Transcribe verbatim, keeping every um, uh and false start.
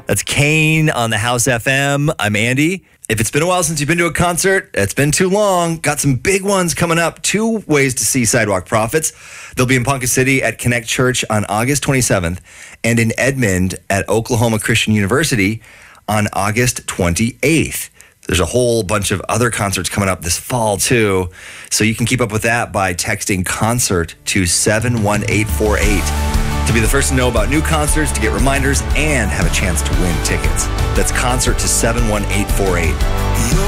That's Kane on the House F M. I'm Andy. If it's been a while since you've been to a concert, it's been too long. Got some big ones coming up. Two ways to see Sidewalk Prophets. They'll be in Ponca City at Connect Church on August twenty-seventh and in Edmond at Oklahoma Christian University on August twenty-eighth. There's a whole bunch of other concerts coming up this fall, too. So you can keep up with that by texting CONCERT to seven one eight four eight to be the first to know about new concerts, to get reminders, and have a chance to win tickets. That's CONCERT to seven one eight four eight.